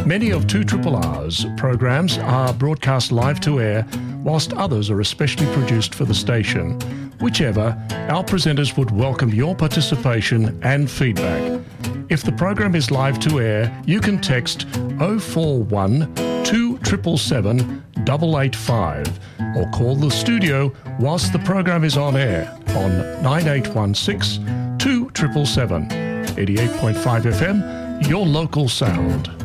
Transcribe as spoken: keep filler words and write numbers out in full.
Many of two R R's programs are broadcast live to air, whilst others are especially produced for the station. Whichever, our presenters would welcome your participation and feedback. If the program is live to air, you can text oh four one, two seven seven, eight eight five or call the studio whilst the program is on air on nine eight one six, two seven seven. eighty-eight point five F M, your local sound.